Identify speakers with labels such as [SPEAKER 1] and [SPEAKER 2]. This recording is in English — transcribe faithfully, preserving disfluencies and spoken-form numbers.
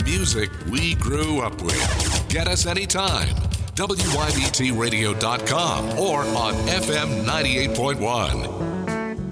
[SPEAKER 1] music we grew up with. Get us anytime. W Y B T radio dot com or on F M ninety-eight point one.